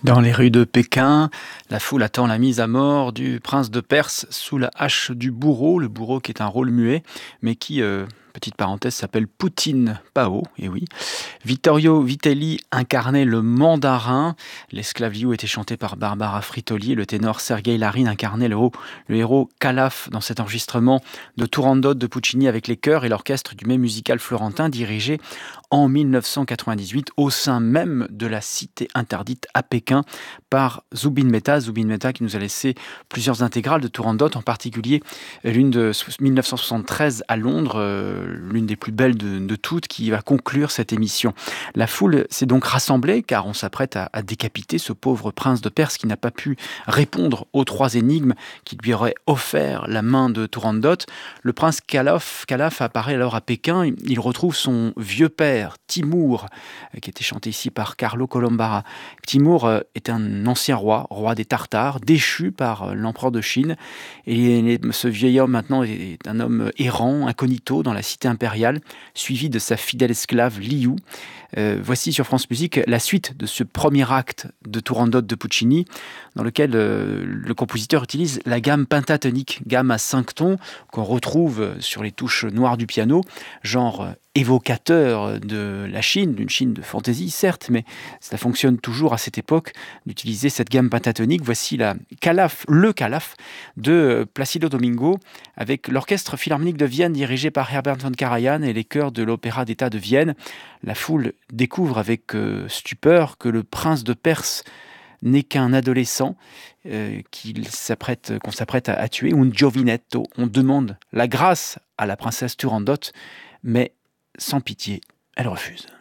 Dans les rues de Pékin, la foule attend la mise à mort du prince de Perse sous la hache du bourreau. Le bourreau qui est un rôle muet, mais qui, petite parenthèse, s'appelle Poutine Pao, et oui. Vittorio Vitelli incarnait le mandarin. L'esclave Liu était chanté par Barbara Fritoli. Le ténor Sergei Larin incarnait le héros Calaf dans cet enregistrement de Turandot de Puccini avec les chœurs et l'orchestre du même musical florentin dirigé en 1998 au sein même de la cité interdite à Pékin par Zubin Mehta. Zubin Mehta qui nous a laissé plusieurs intégrales de Turandot, en particulier l'une de 1973 à Londres, l'une des plus belles de toutes, qui va conclure cette émission. La foule s'est donc rassemblée car on s'apprête à décapiter ce pauvre prince de Perse qui n'a pas pu répondre aux 3 énigmes qui lui auraient offert la main de Turandot. Le prince Calaf apparaît alors à Pékin. Il retrouve son vieux père, Timur, qui était chanté ici par Carlo Colombara. Timur est un ancien roi des Tartares, déchu par l'empereur de Chine. Et ce vieil homme maintenant est un homme errant, incognito dans la cité impériale, suivi de sa fidèle esclave Liu. Voici sur France Musique la suite de ce premier acte de Turandot de Puccini, dans lequel le compositeur utilise la gamme pentatonique, gamme à 5 tons, qu'on retrouve sur les touches noires du piano, genre évocateur de la Chine, d'une Chine de fantaisie certes, mais ça fonctionne toujours à cette époque d'utiliser cette gamme pentatonique. Voici le Calaf de Placido Domingo avec l'orchestre philharmonique de Vienne dirigé par Herbert von Karajan et les chœurs de l'Opéra d'État de Vienne. La foule découvre avec stupeur que le prince de Perse n'est qu'un adolescent qu'on s'apprête à tuer, un giovinetto. On demande la grâce à la princesse Turandot, mais sans pitié, elle refuse.